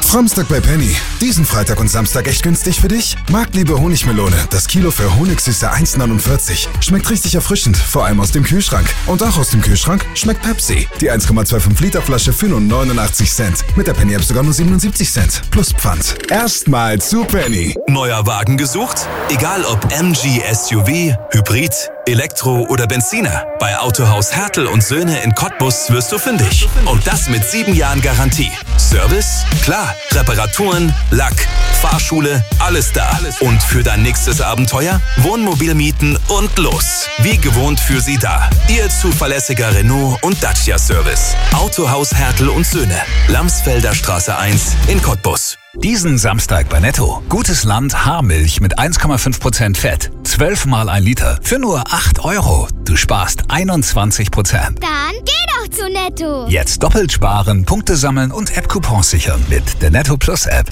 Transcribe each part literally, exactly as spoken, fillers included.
Fromstag bei Penny. Diesen Freitag und Samstag echt günstig für dich? Marktliebe Honigmelone. Das Kilo für Honigsüße eins neunundvierzig. Schmeckt richtig erfrischend, vor allem aus dem Kühlschrank. Und auch aus dem Kühlschrank schmeckt Pepsi. Die eins Komma fünfundzwanzig Liter Flasche für nur neunundachtzig Cent. Mit der Penny App sogar nur siebenundsiebzig Cent. Plus Pfand. Erstmal zu Penny. Neuer Wagen gesucht? Egal ob M G S U V, Hybrid, Elektro oder Benziner. Bei Autohaus Hertel und Söhne in Cottbus wirst du fündig. Und das mit sieben Jahren Garantie. Service? Klar. Reparaturen, Lack, Fahrschule, alles da. Und für dein nächstes Abenteuer? Wohnmobil mieten und los. Wie gewohnt für Sie da. Ihr zuverlässiger Renault und Dacia Service. Autohaus Hertel und Söhne. Lamsfelder Straße eins in Cottbus. Diesen Samstag bei Netto. Gutes Land Haarmilch mit eins Komma fünf Prozent Fett. zwölf mal ein Liter für nur acht Euro. Du sparst einundzwanzig Prozent. Dann geh doch zu Netto. Jetzt doppelt sparen, Punkte sammeln und App-Coupons sichern mit der Netto Plus App.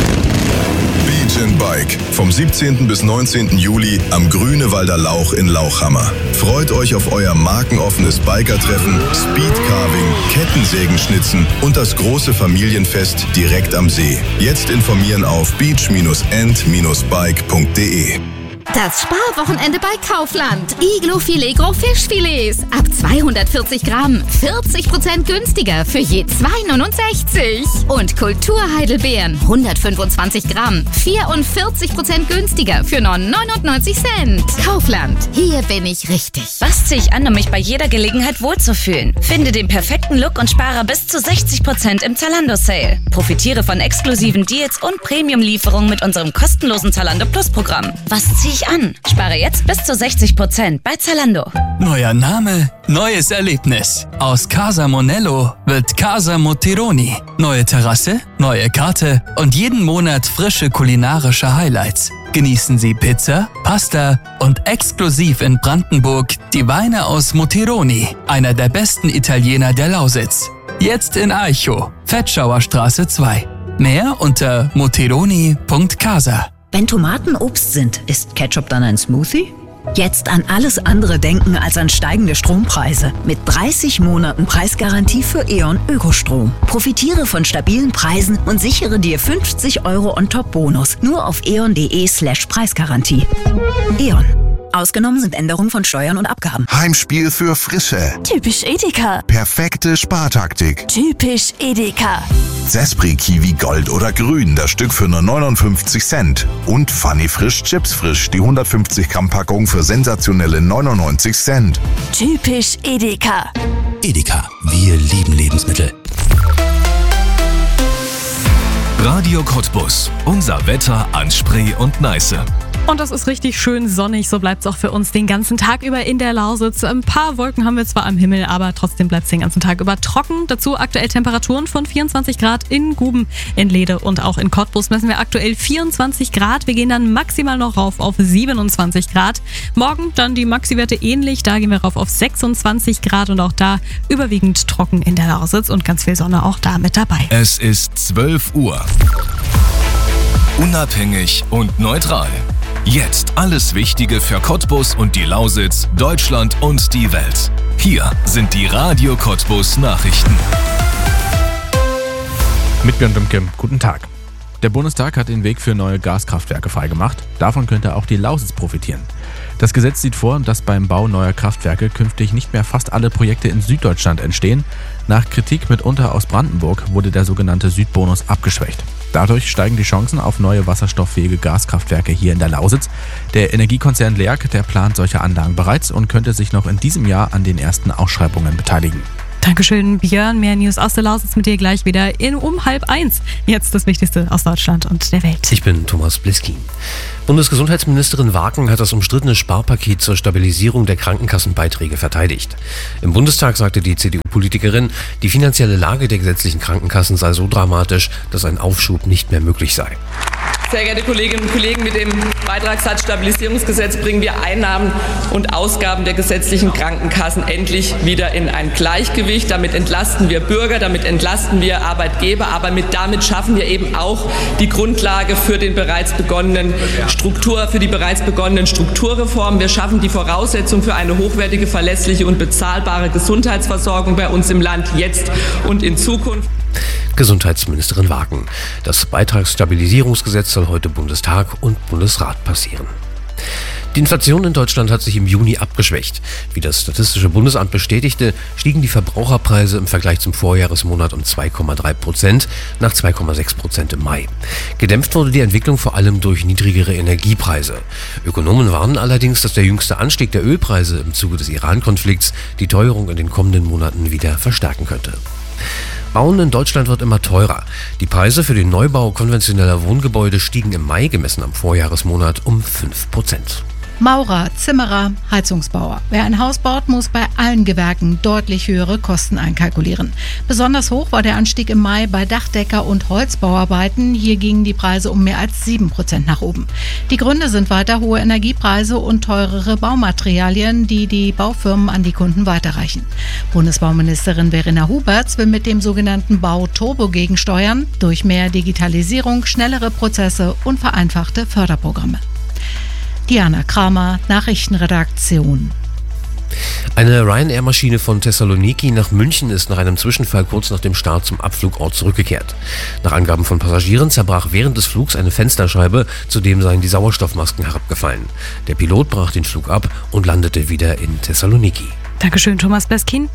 Beach and Bike. Vom siebzehnten bis neunzehnten Juli am Grünewalder Lauch in Lauchhammer. Freut euch auf euer markenoffenes Bikertreffen, Speedcarving, Kettensägenschnitzen und das große Familienfest direkt am See. Jetzt informieren auf beach and bike punkt de. Das Sparwochenende bei Kaufland. Iglo Filet Gros Fischfilets. Ab zweihundertvierzig Gramm. vierzig Prozent günstiger für je zwei neunundsechzig. Und Kulturheidelbeeren. hundertfünfundzwanzig Gramm. vierundvierzig Prozent günstiger für nur neunundneunzig Cent. Kaufland. Hier bin ich richtig. Was ziehe ich an, um mich bei jeder Gelegenheit wohlzufühlen? Finde den perfekten Look und spare bis zu sechzig Prozent im Zalando-Sale. Profitiere von exklusiven Deals und Premium-Lieferungen mit unserem kostenlosen Zalando Plus-Programm. Was ziehe ich an? Spare jetzt bis zu sechzig Prozent bei Zalando. Neuer Name, neues Erlebnis. Aus Casa Monello wird Casa Motironi. Neue Terrasse, neue Karte und jeden Monat frische kulinarische Highlights. Genießen Sie Pizza, Pasta und exklusiv in Brandenburg die Weine aus Motironi, einer der besten Italiener der Lausitz. Jetzt in Aicho, Fettschauerstraße zwei. Mehr unter motironi punkt casa. Wenn Tomaten Obst sind, ist Ketchup dann ein Smoothie? Jetzt an alles andere denken als an steigende Strompreise. Mit dreißig Monaten Preisgarantie für E.ON Ökostrom. Profitiere von stabilen Preisen und sichere dir fünfzig Euro On-Top-Bonus. Nur auf eon.de slash Preisgarantie. E.ON. Ausgenommen sind Änderungen von Steuern und Abgaben. Heimspiel für Frische. Typisch Edeka. Perfekte Spartaktik. Typisch Edeka. Zespri Kiwi Gold oder Grün, das Stück für nur neunundfünfzig Cent. Und Funny Frisch Chips Frisch, die hundertfünfzig Gramm Packung für sensationelle neunundneunzig Cent. Typisch Edeka. Edeka, wir lieben Lebensmittel. Radio Cottbus, unser Wetter an Spree und Neiße. Und das ist richtig schön sonnig, so bleibt es auch für uns den ganzen Tag über in der Lausitz. Ein paar Wolken haben wir zwar am Himmel, aber trotzdem bleibt es den ganzen Tag über trocken. Dazu aktuell Temperaturen von vierundzwanzig Grad in Guben, in Lede und auch in Cottbus messen wir aktuell vierundzwanzig Grad. Wir gehen dann maximal noch rauf auf siebenundzwanzig Grad. Morgen dann die Maxi-Werte ähnlich, da gehen wir rauf auf sechsundzwanzig Grad und auch da überwiegend trocken in der Lausitz und ganz viel Sonne auch da mit dabei. Es ist zwölf Uhr. Unabhängig und neutral. Jetzt alles Wichtige für Cottbus und die Lausitz, Deutschland und die Welt. Hier sind die Radio Cottbus Nachrichten. Mit Björn Dümke, guten Tag. Der Bundestag hat den Weg für neue Gaskraftwerke freigemacht. Davon könnte auch die Lausitz profitieren. Das Gesetz sieht vor, dass beim Bau neuer Kraftwerke künftig nicht mehr fast alle Projekte in Süddeutschland entstehen. Nach Kritik mitunter aus Brandenburg wurde der sogenannte Südbonus abgeschwächt. Dadurch steigen die Chancen auf neue wasserstofffähige Gaskraftwerke hier in der Lausitz. Der Energiekonzern Lerck, der plant solche Anlagen bereits und könnte sich noch in diesem Jahr an den ersten Ausschreibungen beteiligen. Dankeschön, Björn. Mehr News aus der Lausitz mit dir gleich wieder in um halb eins. Jetzt das Wichtigste aus Deutschland und der Welt. Ich bin Thomas Bliski. Bundesgesundheitsministerin Waken hat das umstrittene Sparpaket zur Stabilisierung der Krankenkassenbeiträge verteidigt. Im Bundestag sagte die C D U-Politikerin, die finanzielle Lage der gesetzlichen Krankenkassen sei so dramatisch, dass ein Aufschub nicht mehr möglich sei. Sehr geehrte Kolleginnen und Kollegen, mit dem Beitragssatzstabilisierungsgesetz bringen wir Einnahmen und Ausgaben der gesetzlichen Krankenkassen endlich wieder in ein Gleichgewicht. Damit entlasten wir Bürger, damit entlasten wir Arbeitgeber, aber mit, damit schaffen wir eben auch die Grundlage für den bereits begonnenen Struktur, für die bereits begonnenen Strukturreformen. Wir schaffen die Voraussetzung für eine hochwertige, verlässliche und bezahlbare Gesundheitsversorgung bei uns im Land jetzt und in Zukunft. Gesundheitsministerin Wagen. Das Beitragsstabilisierungsgesetz soll heute Bundestag und Bundesrat passieren. Die Inflation in Deutschland hat sich im Juni abgeschwächt. Wie das Statistische Bundesamt bestätigte, stiegen die Verbraucherpreise im Vergleich zum Vorjahresmonat um zwei Komma drei Prozent nach zwei Komma sechs Prozent im Mai. Gedämpft wurde die Entwicklung vor allem durch niedrigere Energiepreise. Ökonomen warnen allerdings, dass der jüngste Anstieg der Ölpreise im Zuge des Iran-Konflikts die Teuerung in den kommenden Monaten wieder verstärken könnte. Bauen in Deutschland wird immer teurer. Die Preise für den Neubau konventioneller Wohngebäude stiegen im Mai, gemessen am Vorjahresmonat, um fünf Prozent. Maurer, Zimmerer, Heizungsbauer. Wer ein Haus baut, muss bei allen Gewerken deutlich höhere Kosten einkalkulieren. Besonders hoch war der Anstieg im Mai bei Dachdecker- und Holzbauarbeiten. Hier gingen die Preise um mehr als sieben Prozent nach oben. Die Gründe sind weiter hohe Energiepreise und teurere Baumaterialien, die die Baufirmen an die Kunden weiterreichen. Bundesbauministerin Verena Huberts will mit dem sogenannten Bau-Turbo gegensteuern, durch mehr Digitalisierung, schnellere Prozesse und vereinfachte Förderprogramme. Diana Kramer, Nachrichtenredaktion. Eine Ryanair-Maschine von Thessaloniki nach München ist nach einem Zwischenfall kurz nach dem Start zum Abflugort zurückgekehrt. Nach Angaben von Passagieren zerbrach während des Flugs eine Fensterscheibe, zudem seien die Sauerstoffmasken herabgefallen. Der Pilot brach den Flug ab und landete wieder in Thessaloniki. Dankeschön, Thomas Beskin.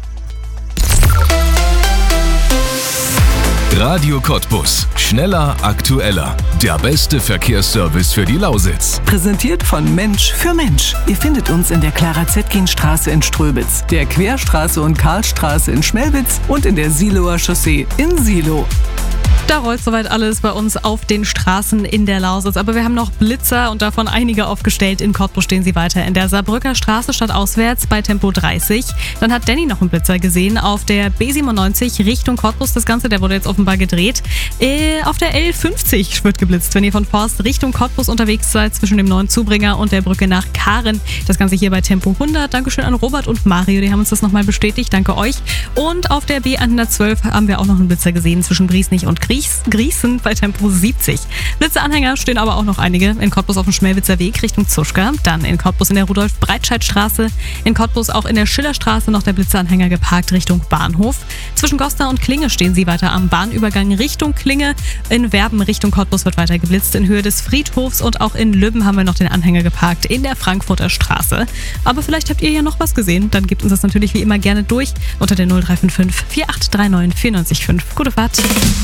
Radio Cottbus. Schneller, aktueller. Der beste Verkehrsservice für die Lausitz. Präsentiert von Mensch für Mensch. Ihr findet uns in der Clara-Zetkin-Straße in Ströbitz, der Querstraße und Karlstraße in Schmelwitz und in der Siloer Chaussee in Silo. Da rollt soweit alles bei uns auf den Straßen in der Lausitz. Aber wir haben noch Blitzer und davon einige aufgestellt. In Cottbus stehen sie weiter in der Saarbrücker Straße stadtauswärts bei Tempo dreißig. Dann hat Danny noch einen Blitzer gesehen auf der B siebenundneunzig Richtung Cottbus. Das Ganze, der wurde jetzt offenbar gedreht. Äh, auf der L fünfzig wird geblitzt, wenn ihr von Forst Richtung Cottbus unterwegs seid, zwischen dem neuen Zubringer und der Brücke nach Karen. Das Ganze hier bei Tempo hundert. Dankeschön an Robert und Mario, die haben uns das nochmal bestätigt. Danke euch. Und auf der B hundertzwölf haben wir auch noch einen Blitzer gesehen zwischen Griesnich und Gries. Grießen bei Tempo siebzig. Blitzeranhänger stehen aber auch noch einige. In Cottbus auf dem Schmelwitzer Weg Richtung Zuschka. Dann in Cottbus in der Rudolf-Breitscheid-Straße. In Cottbus auch in der Schillerstraße noch der Blitzeranhänger geparkt Richtung Bahnhof. Zwischen Goslar und Klinge stehen sie weiter am Bahnübergang Richtung Klinge. In Werben Richtung Cottbus wird weiter geblitzt. In Höhe des Friedhofs und auch in Lübben haben wir noch den Anhänger geparkt in der Frankfurter Straße. Aber vielleicht habt ihr ja noch was gesehen. Dann gebt uns das natürlich wie immer gerne durch unter der null drei fünf fünf vier acht drei neun vier neun fünf. Gute Fahrt.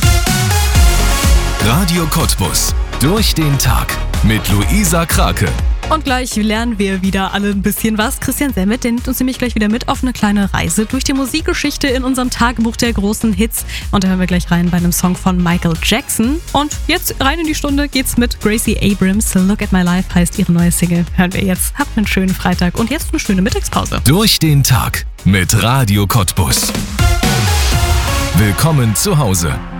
Radio Cottbus. Durch den Tag mit Luisa Krake. Und gleich lernen wir wieder alle ein bisschen was. Christian Semmet, der nimmt uns nämlich gleich wieder mit auf eine kleine Reise durch die Musikgeschichte in unserem Tagebuch der großen Hits. Und da hören wir gleich rein bei einem Song von Michael Jackson. Und jetzt rein in die Stunde geht's mit Gracie Abrams. Look at My Life heißt ihre neue Single. Hören wir jetzt. Habt einen schönen Freitag und jetzt eine schöne Mittagspause. Durch den Tag mit Radio Cottbus. Willkommen zu Hause.